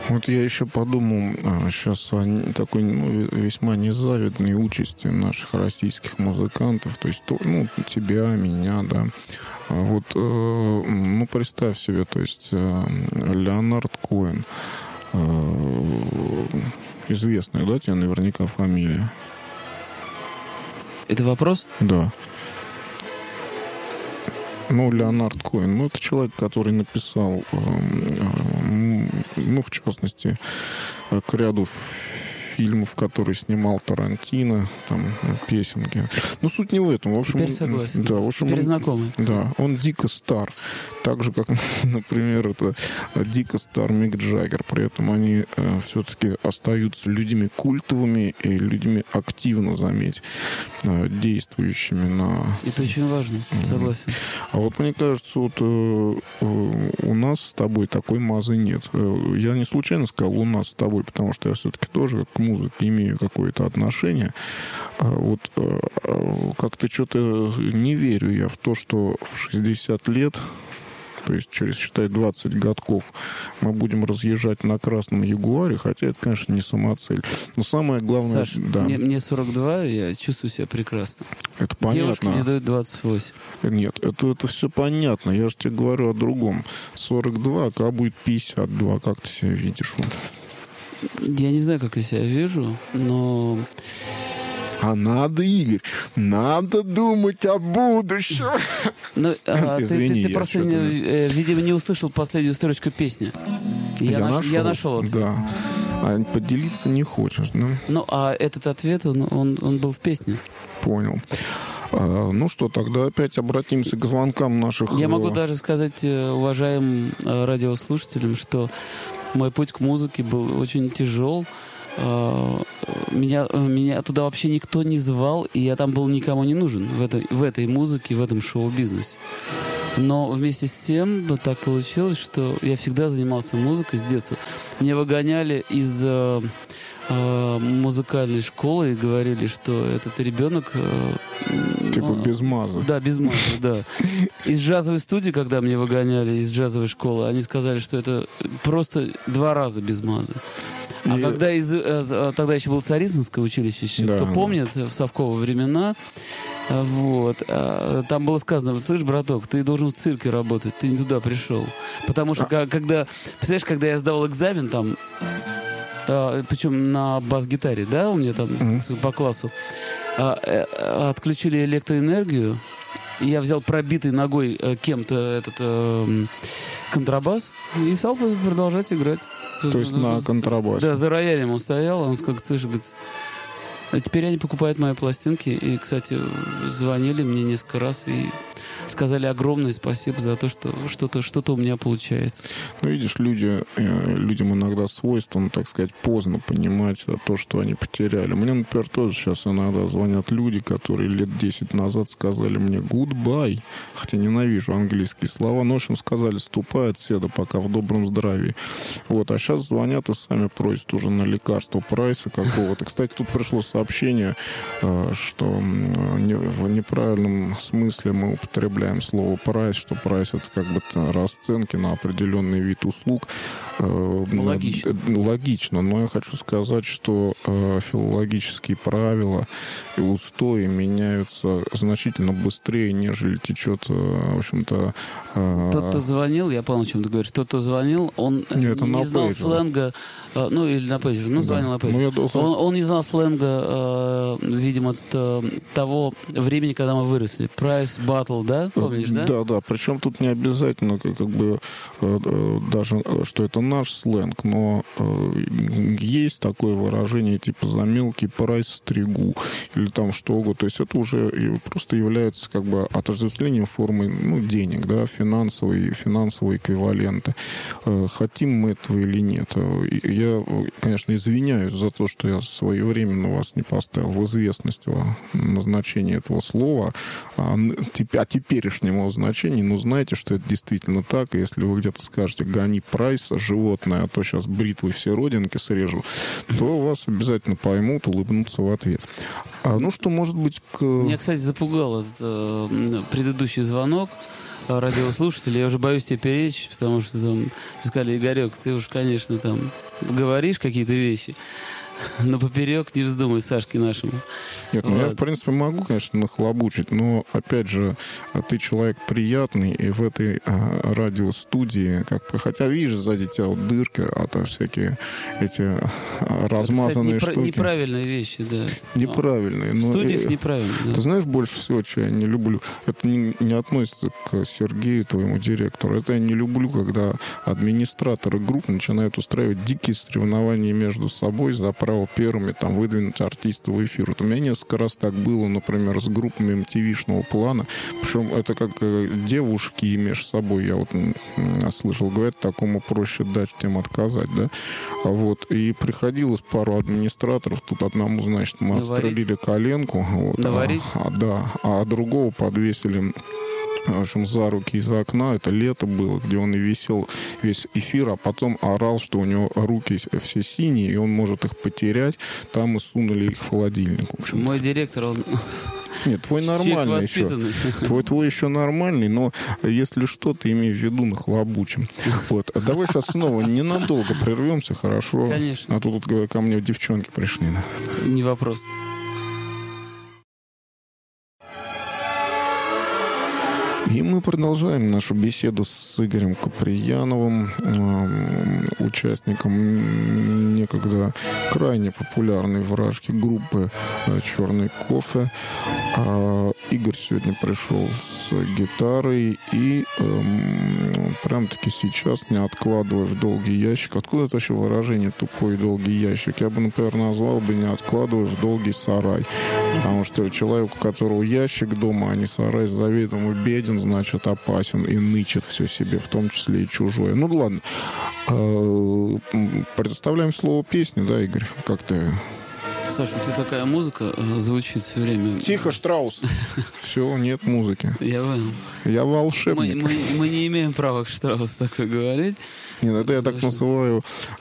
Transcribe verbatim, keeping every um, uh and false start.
Вот я еще подумал, сейчас о такой ну, весьма незавидной участи наших российских музыкантов, то есть ну, тебя, меня, да. Вот, ну, представь себе, то есть Леонард Коэн, известная, да, тебе наверняка фамилия? Это вопрос? Да. Ну, Леонард Коэн, ну, это человек, который написал, ну, в частности, к ряду фильмов, которые снимал Тарантино, там, песенки. Ну, суть не в этом. В общем, Теперь согласен. Да, в общем, Теперь он, знакомый. Да, он дико стар. Так же, как, например, это дико стар Мик Джаггер. При этом они э, все-таки остаются людьми культовыми и людьми активно, заметь, э, действующими на... Это очень важно, согласен. А вот мне кажется, вот э, э, у нас с тобой такой мазы нет. Э, я не случайно сказал «у нас с тобой», потому что я все-таки тоже к музыке имею какое-то отношение. А вот э, как-то что-то не верю я в то, что в шестьдесят лет, то есть через, считай, двадцать годков, мы будем разъезжать на красном Ягуаре, хотя это, конечно, не самоцель. Но самое главное... Саш, да. мне, мне сорок два, я чувствую себя прекрасно. Это понятно. Девушка мне дает двадцать восемь. Нет, это, это все понятно. Я же тебе говорю о другом. сорок два, а когда будет пятьдесят два, как ты себя видишь? Вот. Я не знаю, как я себя вижу, но... А надо, Игорь, надо думать о будущем. Ну, а, Извини, ты, ты, ты я просто, что-то... э, видимо, не услышал последнюю строчку песни. Я, я, наш, нашел, я нашел это. Да. А поделиться не хочешь, да? Ну, а этот ответ, он, он, он был в песне. Понял. А, ну что, тогда опять обратимся к звонкам наших... Я могу даже сказать уважаемым радиослушателям, что мой путь к музыке был очень тяжел. Меня, меня туда вообще никто не звал, и я там был никому не нужен в этой, в этой музыке, в этом шоу-бизнесе. Но вместе с тем так получилось, что я всегда занимался музыкой с детства. Меня выгоняли из э, э, музыкальной школы и говорили, что этот ребенок... Э, типа без маза. Да, без маза, да. Из джазовой студии, когда меня выгоняли из джазовой школы, они сказали, что это просто два раза без маза. А и... когда из, тогда еще было Царицынское училище, еще, да, кто помнит, в совковые времена, вот, там было сказано: слышь, браток, ты должен в цирке работать, ты не туда пришел. Потому что а... когда, представляешь, когда я сдавал экзамен там, причем на бас-гитаре, да, у меня там mm-hmm. по классу, отключили электроэнергию, и я взял пробитый ногой кем-то этот э, контрабас и стал продолжать играть. То есть на контрабасе? Да, за роялем он стоял, он сказал: слышь, говорит, а теперь они покупают мои пластинки. И, кстати, звонили мне несколько раз и сказали огромное спасибо за то, что что-то, что-то у меня получается. Ну, видишь, люди, людям иногда свойственно, так сказать, поздно понимать то, что они потеряли. Мне, например, тоже сейчас иногда звонят люди, которые лет десять назад сказали мне goodbye, хотя ненавижу английские слова, но, в общем, сказали: ступай отседа, пока в добром здравии. Вот, а сейчас звонят и сами просят уже на лекарство прайса какого-то. Кстати, тут пришло сообщение, что в неправильном смысле мы употребляем слово прайс, что прайс — это как бы расценки на определенный вид услуг. Логично. Логично, но я хочу сказать, что филологические правила и устои меняются значительно быстрее, нежели течет, в общем-то... Тот, кто звонил, я понял, о чем ты говоришь, тот, кто звонил, он Нет, не знал пейджер. сленга, ну, или на пейджер, ну, звонил да. на пейджер. Ну, должен... он, он не знал сленга, видимо, того времени, когда мы выросли. Прайс, батл, да? Помнишь, да? Да, да. Причем тут не обязательно, как, как бы, даже, что это наш сленг, но есть такое выражение, типа «за мелкий прайс стригу», или там что угодно. То есть это уже просто является как бы отождествлением формы, ну, денег, да, финансовые, финансовые эквиваленты. Хотим мы этого или нет. Я, конечно, извиняюсь за то, что я своевременно вас не поставил в известность о назначении этого слова, о теперешнему значении, но знаете, что это действительно так, и если вы где-то скажете «гони прайс, животное, а то сейчас бритвой все родинки срежу», то вас обязательно поймут, улыбнутся в ответ. А, ну что, может быть, к... Меня, кстати, запугал этот э, предыдущий звонок радиослушателей. Я уже боюсь тебе перечь, потому что там сказали: Игорек, ты уж, конечно, там говоришь какие-то вещи, но поперек не вздумай Сашке нашему. Нет, ну я, в принципе, могу, конечно, нахлобучить, но, опять же, ты человек приятный, и в этой а, радиостудии, как бы, хотя, видишь, сзади тебя вот дырка, а то всякие эти а, размазанные это, кстати, штуки. Неправильные вещи, да. Неправильные. В студиях и, неправильно, да. Ты знаешь, больше всего, что я не люблю, это не, не относится к Сергею, твоему директору, это я не люблю, когда администраторы групп начинают устраивать дикие соревнования между собой за право первыми там выдвинуть артиста в эфир. Вот у меня несколько раз так было, например, с группами эм ти ви-шного плана. Причем это как девушки между собой, я вот слышал, говорят, такому проще дать, чем отказать, да. Вот. И приходилось пару администраторов, тут одному, значит, мы Наварить. отстрелили коленку. Вот, Наварить? А, а, да. А другого подвесили, в общем, за руки из окна. Это лето было, где он и висел весь эфир, а потом орал, что у него руки все синие, и он может их потерять. Там и сунули их в холодильник. В общем. Мой директор, он... Нет, твой нормальный еще. Твой, твой еще нормальный, но если что, ты имей в виду нахлобучим. Вот. А давай сейчас снова ненадолго прервемся, хорошо? Конечно. А то тут ко мне девчонки пришли. Не вопрос. И мы продолжаем нашу беседу с Игорем Куприяновым, э, участником некогда крайне популярной вражки группы э, «Черный кофе». А Игорь сегодня пришел с гитарой и э, прям-таки сейчас, не откладывая в долгий ящик. Откуда это вообще выражение «тупой долгий ящик»? Я бы, например, назвал бы «не откладывая в долгий сарай». Потому что человек, у которого ящик дома, а не сарай, заведомо беден, значит, опасен и нычет все себе, в том числе и чужое. Ну, ладно. Предоставляем слово песни, да, Игорь? Как ты... Саша, у тебя такая музыка звучит все время. Тихо, Штраус. Все, нет музыки. Я понял. Я волшебник. Мы, мы, мы не имеем права к Штраусу такое говорить. Нет, это я так называю